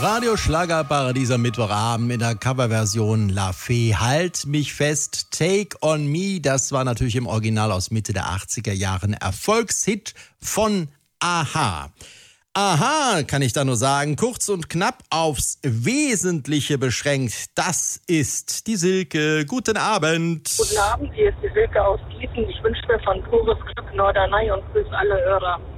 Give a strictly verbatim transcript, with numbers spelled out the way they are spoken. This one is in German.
Radio Schlagerparadies am Mittwochabend in der Coverversion La Fee. Halt mich fest, Take on Me. Das war natürlich im Original aus Mitte der achtziger Jahren Erfolgshit von a-ha. Aha, kann ich da nur sagen, kurz und knapp aufs Wesentliche beschränkt. Das ist die Silke. Guten Abend. Guten Abend, hier ist die Silke aus Gießen. Ich wünsche mir von pures Glück Norderney und grüße alle Hörer.